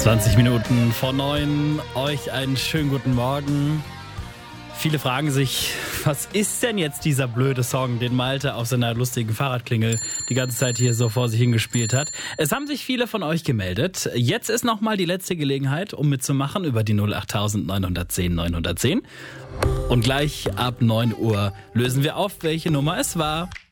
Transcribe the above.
20 Minuten vor 9, euch einen schönen guten Morgen. Viele fragen sich, was ist denn jetzt dieser blöde Song, den Malte auf seiner lustigen Fahrradklingel die ganze Zeit hier so vor sich hingespielt hat. Es haben sich viele von euch gemeldet. Jetzt ist nochmal die letzte Gelegenheit, um mitzumachen über die 08910 910. Und gleich ab 9 Uhr lösen wir auf, welche Nummer es war.